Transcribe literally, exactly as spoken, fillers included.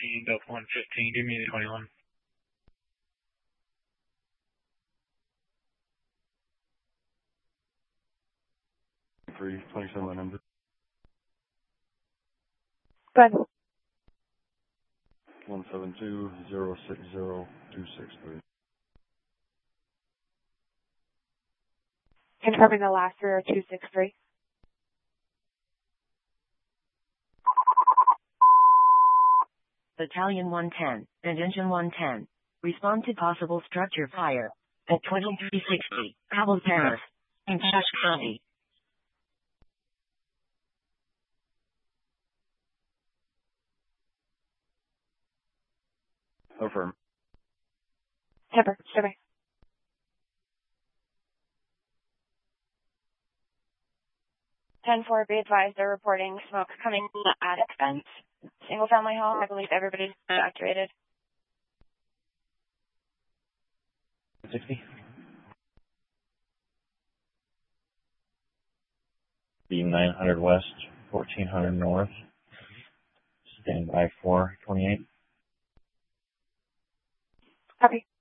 fourteen, Delta one fifteen, give me the twenty-one. three, twenty-seven number. Good. one seven two, zero six zero, two six three. Confirming the last three are two six three. Battalion one ten and Engine one ten. Respond to possible structure fire at twenty-three sixty, Cabo Terrace, in Cache County. Affirm. Timber, shipping. ten four, be advised, they're reporting smoke coming from the attic fence. Single family home, I believe everybody's evacuated. sixty. Beam nine hundred west, fourteen hundred north. Stand by for twenty-eight. Copy.